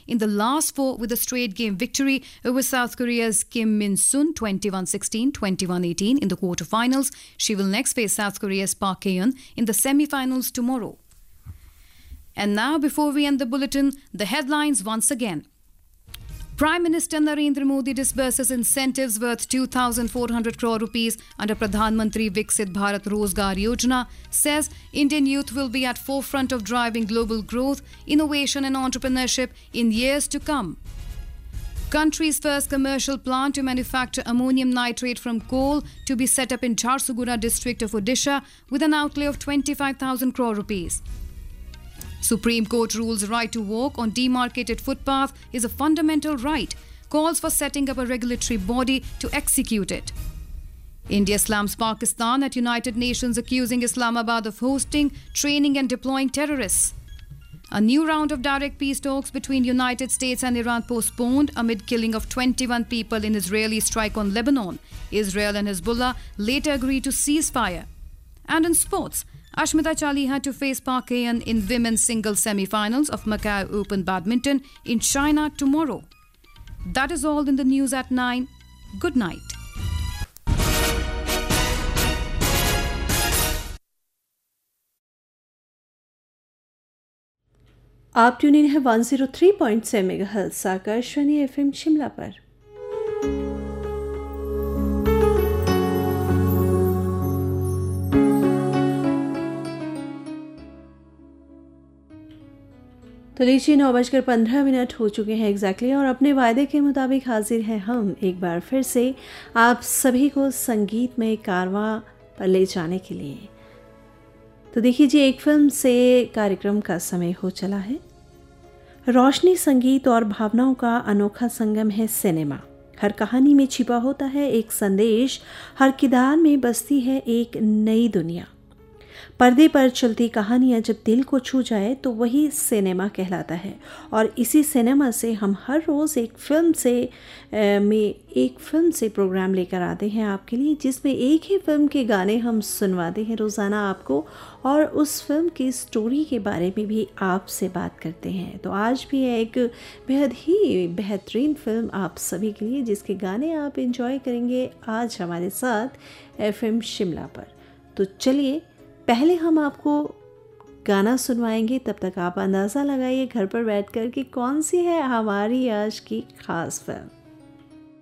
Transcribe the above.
in the last four with a straight game victory over South Korea's Kim Min-sun 21-16, 21-18 in the quarterfinals. She will next face South Korea's Park Hae-yeon in the semi-finals tomorrow. And now, before we end the bulletin, the headlines once again. Prime Minister Narendra Modi disburses incentives worth 2,400 crore rupees under Pradhan Mantri Viksit Bharat Rozgar Yojana, says Indian youth will be at forefront of driving global growth, innovation and entrepreneurship in years to come. Country's first commercial plant to manufacture ammonium nitrate from coal to be set up in Jharsuguda district of Odisha with an outlay of 25,000 crore rupees. Supreme Court rules right to walk on demarcated footpath is a fundamental right, calls for setting up a regulatory body to execute it. India slams Pakistan at United Nations accusing Islamabad of hosting, training and deploying terrorists. A new round of direct peace talks between United States and Iran postponed amid killing of 21 people in Israeli strike on Lebanon. Israel and Hezbollah later agreed to ceasefire. And in sports, Ashmita Chali had to face Park Hae-yeon in women's singles semi-finals of Macau Open Badminton in China tomorrow. That is all in the news at 9. Good night. आप tune in है 103.7 megahertz Akashvani FM Shimla पर। तो लीजिए 9:15 हो चुके हैं exactly और अपने वायदे के मुताबिक हाजिर हैं हम एक बार फिर से आप सभी को संगीत में कारवां पर ले जाने के लिए। तो देखिए जी, एक फिल्म से कार्यक्रम का समय हो चला है। रोशनी, संगीत और भावनाओं का अनोखा संगम है सिनेमा। हर कहानी में छिपा होता है एक संदेश, हर किरदार में बसती है एक नई दुनिया। पर्दे पर चलती कहानियाँ जब दिल को छू जाए तो वही सिनेमा कहलाता है। और इसी सिनेमा से हम हर रोज़ एक फ़िल्म से प्रोग्राम लेकर आते हैं आपके लिए, जिसमें एक ही फ़िल्म के गाने हम सुनवाते हैं रोज़ाना आपको और उस फिल्म की स्टोरी के बारे में भी आपसे बात करते हैं। तो आज भी है एक बेहद ही बेहतरीन फ़िल्म आप सभी के लिए, जिसके गाने आप एंजॉय करेंगे आज हमारे साथ FM शिमला पर। तो चलिए, पहले हम आपको गाना सुनवाएंगे, तब तक आप अंदाज़ा लगाइए घर पर बैठकर कि कौन सी है हमारी आज की ख़ास फिल्म।